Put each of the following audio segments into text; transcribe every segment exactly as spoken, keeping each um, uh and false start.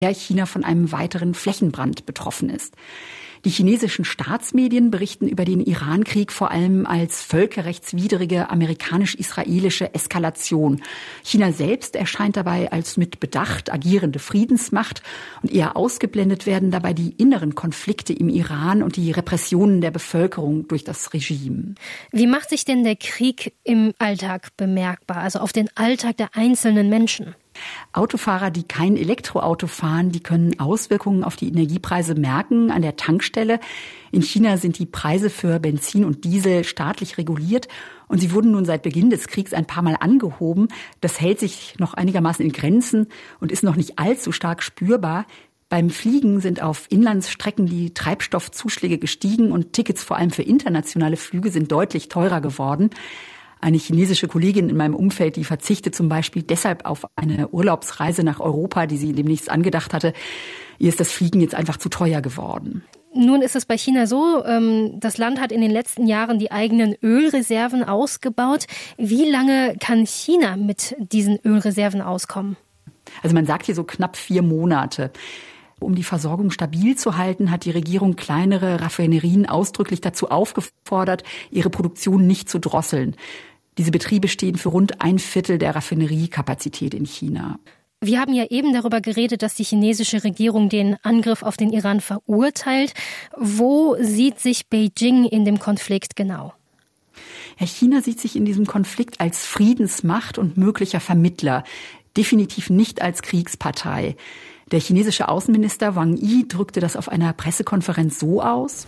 China von einem weiteren Flächenbrand betroffen ist. Die chinesischen Staatsmedien berichten über den Iran-Krieg vor allem als völkerrechtswidrige amerikanisch-israelische Eskalation. China selbst erscheint dabei als mit Bedacht agierende Friedensmacht und eher ausgeblendet werden dabei die inneren Konflikte im Iran und die Repressionen der Bevölkerung durch das Regime. Wie macht sich denn der Krieg im Alltag bemerkbar, also auf den Alltag der einzelnen Menschen? Autofahrer, die kein Elektroauto fahren, die können Auswirkungen auf die Energiepreise merken an der Tankstelle. In China sind die Preise für Benzin und Diesel staatlich reguliert und sie wurden nun seit Beginn des Kriegs ein paar Mal angehoben. Das hält sich noch einigermaßen in Grenzen und ist noch nicht allzu stark spürbar. Beim Fliegen sind auf Inlandsstrecken die Treibstoffzuschläge gestiegen und Tickets vor allem für internationale Flüge sind deutlich teurer geworden. Eine chinesische Kollegin in meinem Umfeld, die verzichtet zum Beispiel deshalb auf eine Urlaubsreise nach Europa, die sie demnächst angedacht hatte. Ihr ist das Fliegen jetzt einfach zu teuer geworden. Nun ist es bei China so, das Land hat in den letzten Jahren die eigenen Ölreserven ausgebaut. Wie lange kann China mit diesen Ölreserven auskommen? Also man sagt hier so knapp vier Monate. Um die Versorgung stabil zu halten, hat die Regierung kleinere Raffinerien ausdrücklich dazu aufgefordert, ihre Produktion nicht zu drosseln. Diese Betriebe stehen für rund ein Viertel der Raffineriekapazität in China. Wir haben ja eben darüber geredet, dass die chinesische Regierung den Angriff auf den Iran verurteilt. Wo sieht sich Beijing in dem Konflikt genau? Ja, China sieht sich in diesem Konflikt als Friedensmacht und möglicher Vermittler, definitiv nicht als Kriegspartei. Der chinesische Außenminister Wang Yi drückte das auf einer Pressekonferenz so aus: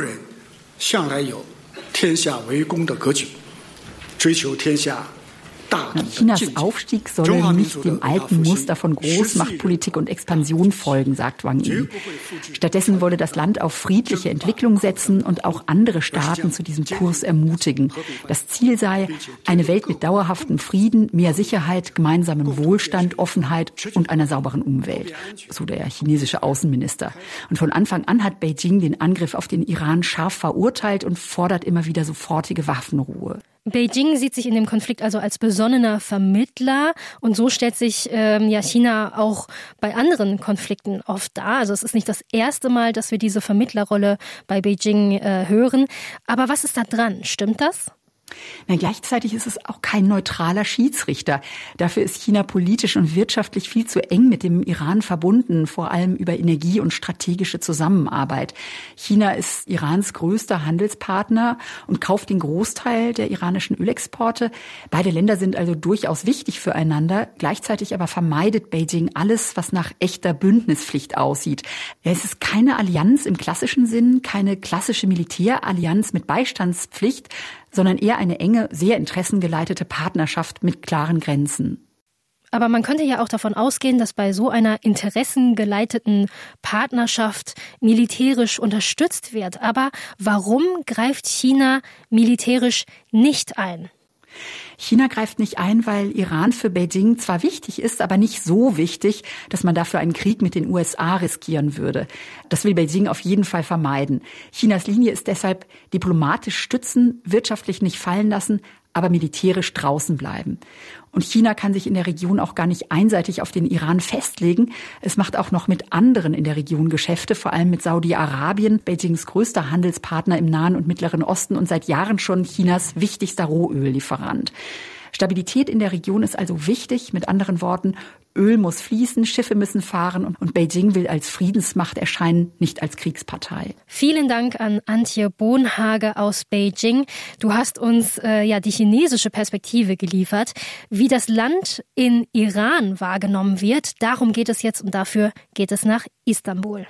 Chinas Aufstieg solle nicht dem alten Muster von Großmachtpolitik und Expansion folgen, sagt Wang Yi. Stattdessen wolle das Land auf friedliche Entwicklung setzen und auch andere Staaten zu diesem Kurs ermutigen. Das Ziel sei eine Welt mit dauerhaftem Frieden, mehr Sicherheit, gemeinsamem Wohlstand, Offenheit und einer sauberen Umwelt, so der chinesische Außenminister. Und von Anfang an hat Beijing den Angriff auf den Iran scharf verurteilt und fordert immer wieder sofortige Waffenruhe. Beijing sieht sich in dem Konflikt also als besonnener Vermittler und so stellt sich ähm, ja China auch bei anderen Konflikten oft dar. Also es ist nicht das erste Mal, dass wir diese Vermittlerrolle bei Beijing äh, hören. Aber was ist da dran? Stimmt das? Na, gleichzeitig ist es auch kein neutraler Schiedsrichter. Dafür ist China politisch und wirtschaftlich viel zu eng mit dem Iran verbunden, vor allem über Energie- und strategische Zusammenarbeit. China ist Irans größter Handelspartner und kauft den Großteil der iranischen Ölexporte. Beide Länder sind also durchaus wichtig füreinander. Gleichzeitig aber vermeidet Beijing alles, was nach echter Bündnispflicht aussieht. Es ist keine Allianz im klassischen Sinn, keine klassische Militärallianz mit Beistandspflicht, sondern eher eine enge, sehr interessengeleitete Partnerschaft mit klaren Grenzen. Aber man könnte ja auch davon ausgehen, dass bei so einer interessengeleiteten Partnerschaft militärisch unterstützt wird. Aber warum greift China militärisch nicht ein? China greift nicht ein, weil Iran für Beijing zwar wichtig ist, aber nicht so wichtig, dass man dafür einen Krieg mit den U S A riskieren würde. Das will Beijing auf jeden Fall vermeiden. Chinas Linie ist deshalb diplomatisch stützen, wirtschaftlich nicht fallen lassen, aber militärisch draußen bleiben. Und China kann sich in der Region auch gar nicht einseitig auf den Iran festlegen. Es macht auch noch mit anderen in der Region Geschäfte, vor allem mit Saudi-Arabien, Beijings größter Handelspartner im Nahen und Mittleren Osten und seit Jahren schon Chinas wichtigster Rohöllieferant. Stabilität in der Region ist also wichtig. Mit anderen Worten, Öl muss fließen, Schiffe müssen fahren und Beijing will als Friedensmacht erscheinen, nicht als Kriegspartei. Vielen Dank an Antje Bonhage aus Beijing. Du hast uns äh, ja die chinesische Perspektive geliefert. Wie das Land in Iran wahrgenommen wird, darum geht es jetzt und dafür geht es nach Istanbul.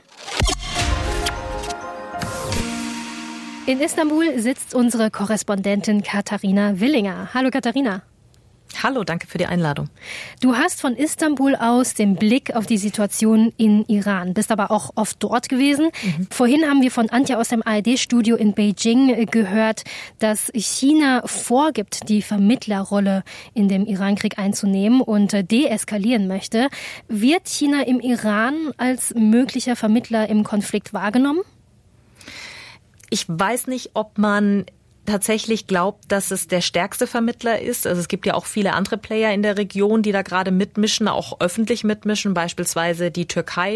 In Istanbul sitzt unsere Korrespondentin Katharina Willinger. Hallo Katharina. Hallo, danke für die Einladung. Du hast von Istanbul aus den Blick auf die Situation in Iran, bist aber auch oft dort gewesen. Mhm. Vorhin haben wir von Antje aus dem A R D-Studio in Beijing gehört, dass China vorgibt, die Vermittlerrolle in dem Irankrieg einzunehmen und deeskalieren möchte. Wird China im Iran als möglicher Vermittler im Konflikt wahrgenommen? Ich weiß nicht, ob man tatsächlich glaubt, dass es der stärkste Vermittler ist. Also es gibt ja auch viele andere Player in der Region, die da gerade mitmischen, auch öffentlich mitmischen, beispielsweise die Türkei